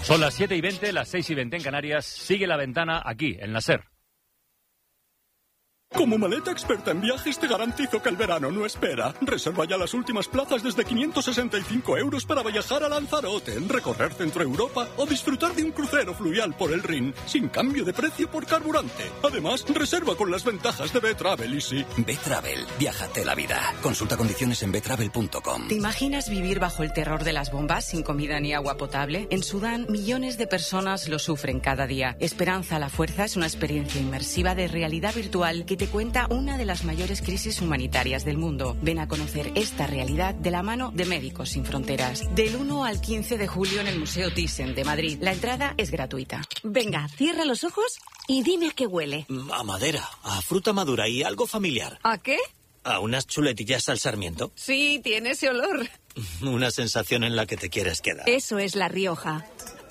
Son las 7:20, las 6:20 en Canarias. Sigue La Ventana aquí, en la SER. Como maleta experta en viajes te garantizo que el verano no espera. Reserva ya las últimas plazas desde 565 € para viajar a Lanzarote, recorrer Centro Europa o disfrutar de un crucero fluvial por el Rin, sin cambio de precio por carburante. Además, reserva con las ventajas de B-Travel Easy. B-Travel, viájate la vida. Consulta condiciones en betravel.com. ¿Te imaginas vivir bajo el terror de las bombas sin comida ni agua potable? En Sudán, millones de personas lo sufren cada día. Esperanza a la Fuerza es una experiencia inmersiva de realidad virtual que te cuenta una de las mayores crisis humanitarias del mundo. Ven a conocer esta realidad de la mano de Médicos Sin Fronteras. Del 1 al 15 de julio en el Museo Thyssen de Madrid. La entrada es gratuita. Venga, cierra los ojos y dime a qué huele. A madera, a fruta madura y algo familiar. ¿A qué? ¿A unas chuletillas al sarmiento? Sí, tiene ese olor. Una sensación en la que te quieres quedar. Eso es La Rioja.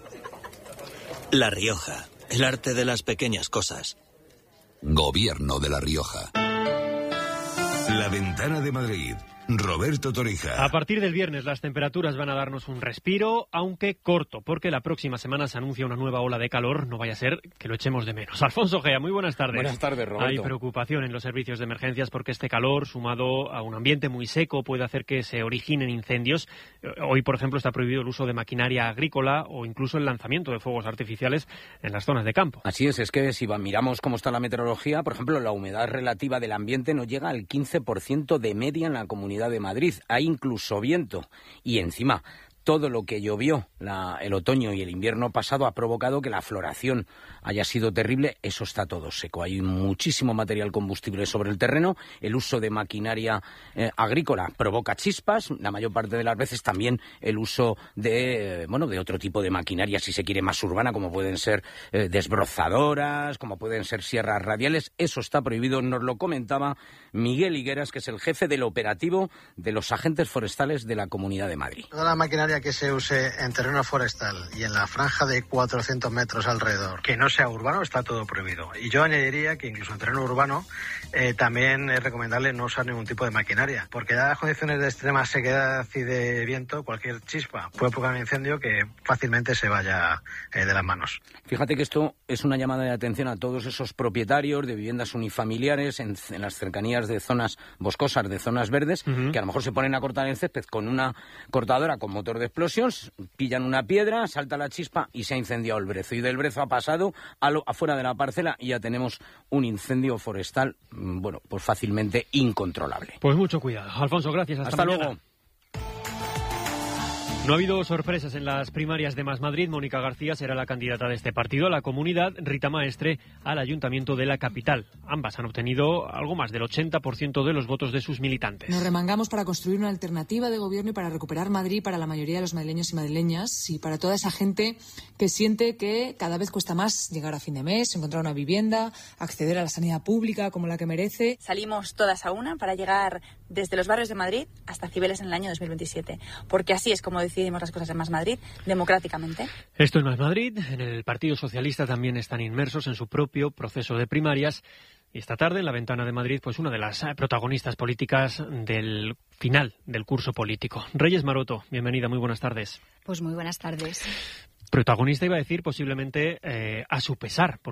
La Rioja, el arte de las pequeñas cosas. Gobierno de La Rioja. La Ventana de Madrid. Roberto Torija. A partir del viernes las temperaturas van a darnos un respiro, aunque corto, porque la próxima semana se anuncia una nueva ola de calor, no vaya a ser que lo echemos de menos. Alfonso Gea, muy buenas tardes. Buenas tardes, Roberto. Hay preocupación en los servicios de emergencias porque este calor, sumado a un ambiente muy seco, puede hacer que se originen incendios. Hoy, por ejemplo, está prohibido el uso de maquinaria agrícola o incluso el lanzamiento de fuegos artificiales en las zonas de campo. Así es que si miramos cómo está la meteorología, por ejemplo, la humedad relativa del ambiente no llega al 15% de media en la Comunidad de Madrid. Hay incluso viento y encima todo lo que llovió el otoño y el invierno pasado ha provocado que la floración haya sido terrible. Eso está todo seco. Hay muchísimo material combustible sobre el terreno. El uso de maquinaria agrícola provoca chispas. La mayor parte de las veces también el uso de otro tipo de maquinaria, si se quiere, más urbana, como pueden ser desbrozadoras, como pueden ser sierras radiales. Eso está prohibido. Nos lo comentaba Miguel Higueras, que es el jefe del operativo de los agentes forestales de la Comunidad de Madrid. Toda la maquinaria que se use en terreno forestal y en la franja de 400 metros alrededor, que no sea urbano, está todo prohibido. Y yo añadiría que incluso en terreno urbano también es recomendable no usar ningún tipo de maquinaria, porque dadas las condiciones de extrema sequedad y de viento, cualquier chispa puede provocar un incendio que fácilmente se vaya de las manos. Fíjate que esto es una llamada de atención a todos esos propietarios de viviendas unifamiliares en las cercanías de zonas boscosas, de zonas verdes, que a lo mejor se ponen a cortar el césped con una cortadora con motor de explosión, pillan una piedra, salta la chispa y se ha incendiado el brezo. Y del brezo ha pasado afuera de la parcela y ya tenemos un incendio forestal, pues fácilmente incontrolable. Pues mucho cuidado. Alfonso, gracias. Hasta mañana. Luego. No ha habido sorpresas en las primarias de Más Madrid. Mónica García será la candidata de este partido a la comunidad, Rita Maestre al ayuntamiento de la capital. Ambas han obtenido algo más del 80% de los votos de sus militantes. Nos remangamos para construir una alternativa de gobierno y para recuperar Madrid para la mayoría de los madrileños y madrileñas y para toda esa gente que siente que cada vez cuesta más llegar a fin de mes, encontrar una vivienda, acceder a la sanidad pública como la que merece. Salimos todas a una para llegar desde los barrios de Madrid hasta Cibeles en el año 2027, porque así es como decidimos las cosas en Más Madrid, democráticamente. Esto es Más Madrid. En el Partido Socialista también están inmersos en su propio proceso de primarias. Y esta tarde, en La Ventana de Madrid, pues una de las protagonistas políticas del final del curso político. Reyes Maroto, bienvenida, muy buenas tardes. Pues muy buenas tardes. Protagonista, iba a decir, posiblemente a su pesar,